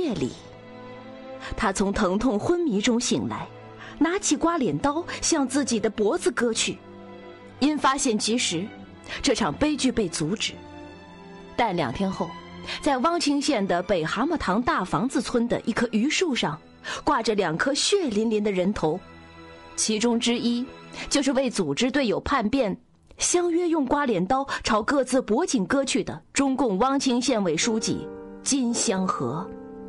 夜里，他从疼痛昏迷中醒来，拿起刮脸刀向自己的脖子割去。因发现及时，这场悲剧被阻止。但2天后，在汪清县的北蛤蟆塘大房子村的一棵榆树上，挂着2颗血淋淋的人头，其中之一就是为组织队友叛变，相约用刮脸刀朝各自脖颈割去的中共汪清县委书记金香河。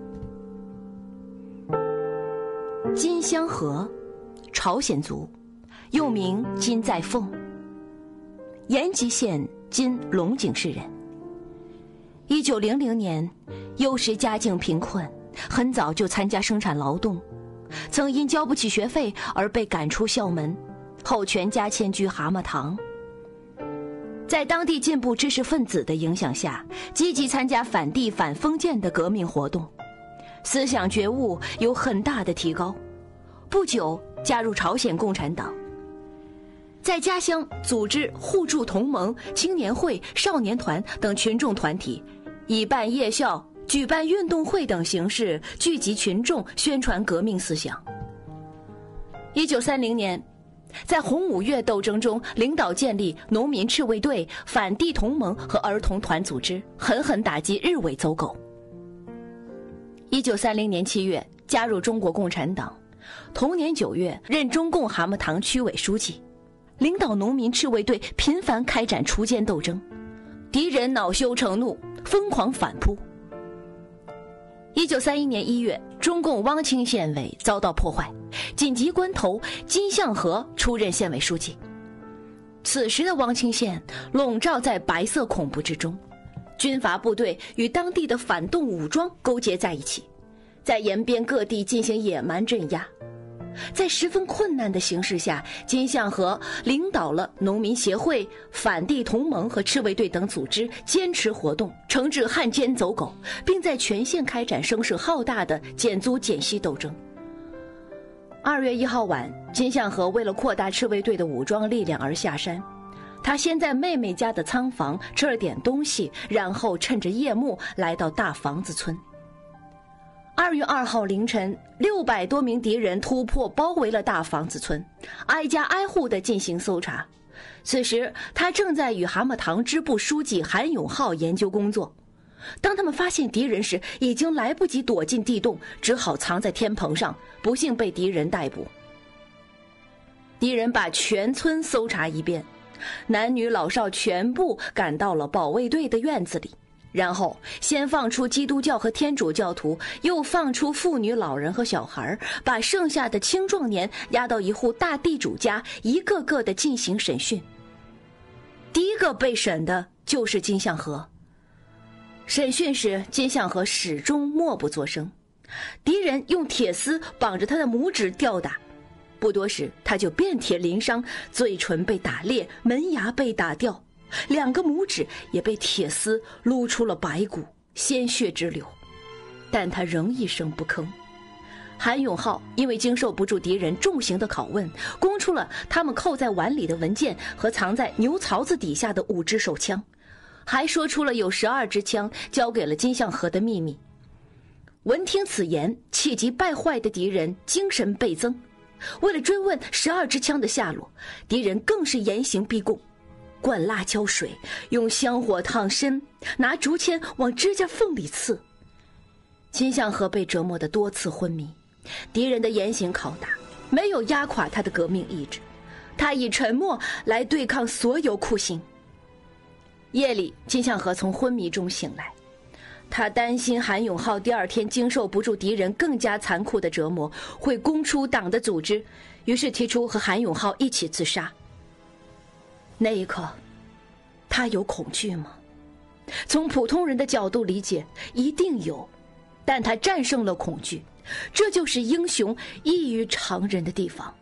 金香河，朝鲜族，又名金在凤，延吉县今龙井市人。1900年，幼时家境贫困，很早就参加生产劳动，曾因交不起学费而被赶出校门，后全家迁居蛤蟆塘。在当地进步知识分子的影响下，积极参加反帝反封建的革命活动，思想觉悟有很大的提高。不久加入朝鲜共产党，在家乡组织互助同盟、青年会、少年团等群众团体，以办夜校、举办运动会等形式聚集群众，宣传革命思想。1930年，在洪五月斗争中，领导建立农民赤卫队、反帝同盟和儿童团组织，狠狠打击日伪走狗。1930年7月，加入中国共产党，同年9月任中共蛤蟆塘区委书记，领导农民赤卫队频繁开展锄奸斗争，敌人恼羞成怒，疯狂反扑。1931年1月，中共汪清县委遭到破坏，紧急关头，金相河出任县委书记。此时的汪清县笼罩在白色恐怖之中，军阀部队与当地的反动武装勾结在一起，在延边各地进行野蛮镇压。在十分困难的形势下，金相河领导了农民协会、反帝同盟和赤卫队等组织坚持活动，惩治汉奸走狗，并在全县开展声势浩大的减租减息斗争。2月1号晚，金相河为了扩大赤卫队的武装力量而下山，他先在妹妹家的仓房吃了点东西，然后趁着夜幕来到大房子村。2月2号凌晨，600多名敌人突破包围了大房子村，挨家挨户地进行搜查。此时他正在与蛤蟆塘支部书记韩永浩研究工作。当他们发现敌人时，已经来不及躲进地洞，只好藏在天棚上，不幸被敌人逮捕。敌人把全村搜查一遍，男女老少全部赶到了保卫队的院子里，然后先放出基督教和天主教徒，又放出妇女老人和小孩，把剩下的青壮年押到一户大地主家，一个个的进行审讯。第一个被审的就是金相河。审讯时，金相河始终默不作声，敌人用铁丝绑着他的拇指吊打，不多时他就遍体鳞伤，嘴唇被打裂，门牙被打掉，2个拇指也被铁丝撸出了白骨，鲜血直流，但他仍一声不吭。韩永浩因为经受不住敌人重刑的拷问，供出了他们扣在碗里的文件和藏在牛槽子底下的5支手枪，还说出了有12支枪交给了金相河的秘密。闻听此言，气急败坏的敌人精神倍增，为了追问12支枪的下落，敌人更是严刑逼供，灌辣椒水，用香火烫身，拿竹签往指甲缝里刺。金相河被折磨得多次昏迷，敌人的严刑拷打没有压垮他的革命意志，他以沉默来对抗所有酷刑。夜里，金相河从昏迷中醒来，他担心韩永浩第2天经受不住敌人更加残酷的折磨，会供出党的组织，于是提出和韩永浩一起自杀。那一刻，他有恐惧吗？从普通人的角度理解，一定有，但他战胜了恐惧，这就是英雄异于常人的地方。